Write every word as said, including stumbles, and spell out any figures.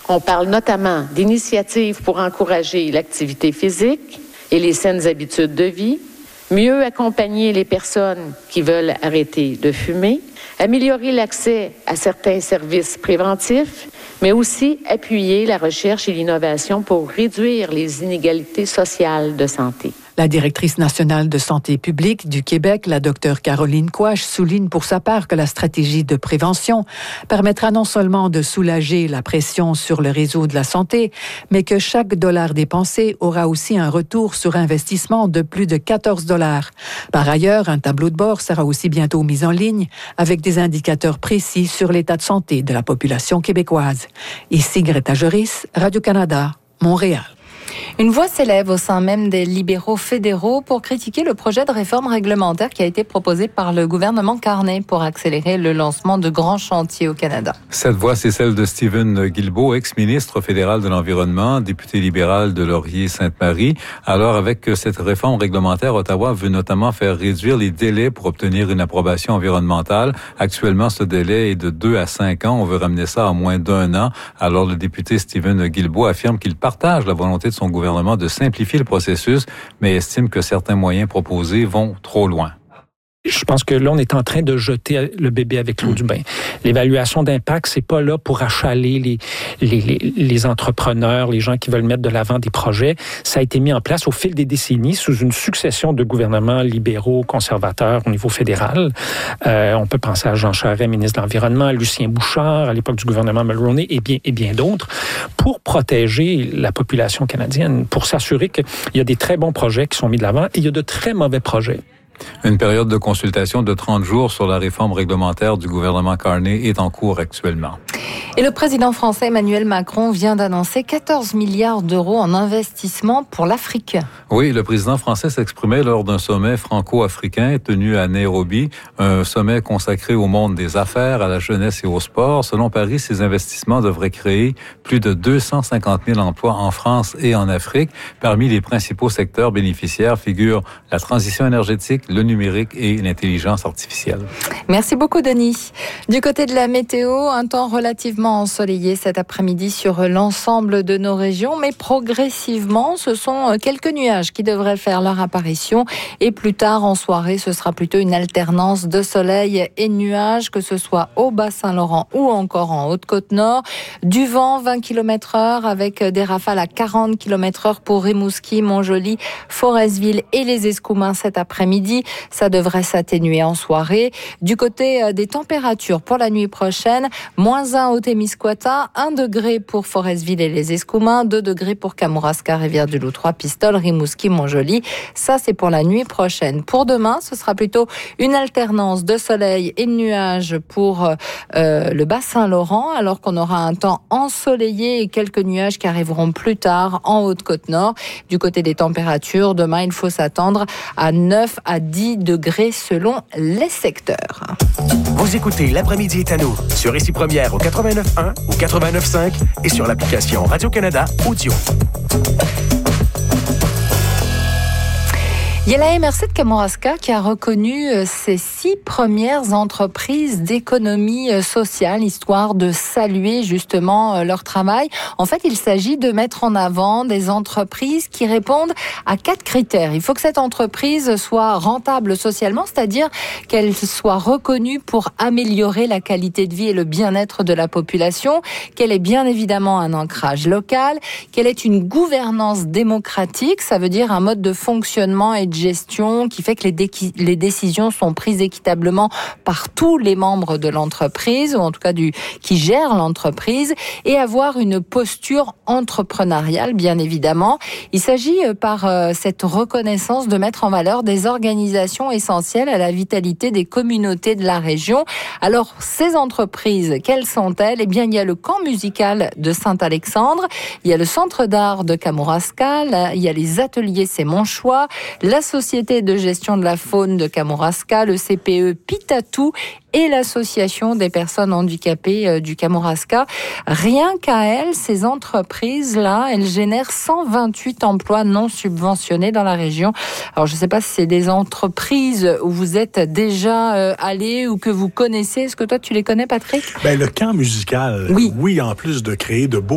On parle notamment d'initiatives pour encourager l'activité physique et les saines habitudes de vie, mieux accompagner les personnes qui veulent arrêter de fumer, améliorer l'accès à certains services préventifs, mais aussi appuyer la recherche et l'innovation pour réduire les inégalités sociales de santé. La directrice nationale de santé publique du Québec, la docteure Caroline Quach, souligne pour sa part que la stratégie de prévention permettra non seulement de soulager la pression sur le réseau de la santé, mais que chaque dollar dépensé aura aussi un retour sur investissement de plus de quatorze dollars. Par ailleurs, un tableau de bord sera aussi bientôt mis en ligne avec des indicateurs précis sur l'état de santé de la population québécoise. Ici Greta Joris, Radio-Canada, Montréal. Une voix s'élève au sein même des libéraux fédéraux pour critiquer le projet de réforme réglementaire qui a été proposé par le gouvernement Carney pour accélérer le lancement de grands chantiers au Canada. Cette voix, c'est celle de Stephen Guilbeault, ex-ministre fédéral de l'Environnement, député libéral de Laurier-Sainte-Marie. Alors, avec cette réforme réglementaire, Ottawa veut notamment faire réduire les délais pour obtenir une approbation environnementale. Actuellement, ce délai est de deux à cinq ans. On veut ramener ça à moins d'un an. Alors, le député Stephen Guilbeault affirme qu'il partage la volonté de son gouvernement de simplifier le processus, mais estime que certains moyens proposés vont trop loin. Je pense que là, on est en train de jeter le bébé avec l'eau du bain. L'évaluation d'impact, c'est pas là pour achaler les, les, les, les entrepreneurs, les gens qui veulent mettre de l'avant des projets. Ça a été mis en place au fil des décennies sous une succession de gouvernements libéraux, conservateurs au niveau fédéral. Euh, on peut penser à Jean Charest, ministre de l'Environnement, à Lucien Bouchard, à l'époque du gouvernement Mulroney, et bien, et bien d'autres, pour protéger la population canadienne, pour s'assurer qu'il y a des très bons projets qui sont mis de l'avant et il y a de très mauvais projets. Une période de consultation de trente jours sur la réforme réglementaire du gouvernement Carney est en cours actuellement. Et le président français Emmanuel Macron vient d'annoncer quatorze milliards d'euros en investissement pour l'Afrique. Oui, le président français s'exprimait lors d'un sommet franco-africain tenu à Nairobi, un sommet consacré au monde des affaires, à la jeunesse et au sport. Selon Paris, ces investissements devraient créer plus de deux cent cinquante mille emplois en France et en Afrique. Parmi les principaux secteurs bénéficiaires figurent la transition énergétique, le numérique et l'intelligence artificielle. Merci beaucoup, Denis. Du côté de la météo, un temps relativement ensoleillé cet après-midi sur l'ensemble de nos régions, mais progressivement, ce sont quelques nuages qui devraient faire leur apparition et plus tard en soirée, ce sera plutôt une alternance de soleil et nuages, que ce soit au Bas-Saint-Laurent ou encore en Haute-Côte-Nord. Du vent vingt kilomètres heure avec des rafales à quarante kilomètres heure pour Rimouski, Montjoly, Forestville et les Escoumins cet après-midi. Ça devrait s'atténuer en soirée. Du côté des températures pour la nuit prochaine, moins un au Témiscouata, un degré pour Forestville et les Escoumins, deux degrés pour Kamouraska, Rivière-du-Loup, Trois-Pistoles, Rimouski, Montjoly. Ça, c'est pour la nuit prochaine. Pour demain, ce sera plutôt une alternance de soleil et de nuages pour euh, le Bas-Saint-Laurent, alors qu'on aura un temps ensoleillé et quelques nuages qui arriveront plus tard en Haute-Côte-Nord. Du côté des températures, demain, il faut s'attendre à neuf à dix degrés selon les secteurs. Vous écoutez L'après-midi est à nous sur Ici Première au quatre-vingt-neuf point un ou quatre-vingt-neuf point cinq et sur l'application Radio-Canada Audio. Il y a la M R C de Kamouraska qui a reconnu ses six premières entreprises d'économie sociale, histoire de saluer justement leur travail. En fait, il s'agit de mettre en avant des entreprises qui répondent à quatre critères. Il faut que cette entreprise soit rentable socialement, c'est-à-dire qu'elle soit reconnue pour améliorer la qualité de vie et le bien-être de la population, qu'elle ait bien évidemment un ancrage local, qu'elle ait une gouvernance démocratique, ça veut dire un mode de fonctionnement et de gestion qui fait que les, dé- les décisions sont prises équitablement par tous les membres de l'entreprise, ou en tout cas du qui gèrent l'entreprise, et avoir une posture entrepreneuriale, bien évidemment. Il s'agit par euh, cette reconnaissance de mettre en valeur des organisations essentielles à la vitalité des communautés de la région. Alors, ces entreprises, quelles sont-elles ? Eh bien, il y a le camp musical de Saint-Alexandre, il y a le centre d'art de Kamouraska, là, il y a les ateliers C'est mon choix, la Société de gestion de la faune de Kamouraska, le C P E Pitatou et l'association des personnes handicapées du Kamouraska. Rien qu'à elles, ces entreprises-là, elles génèrent cent vingt-huit emplois non subventionnés dans la région. Alors, je ne sais pas si c'est des entreprises où vous êtes déjà euh, allé ou que vous connaissez. Est-ce que toi, tu les connais, Patrick? Ben, le camp musical, oui, oui, en plus de créer de beaux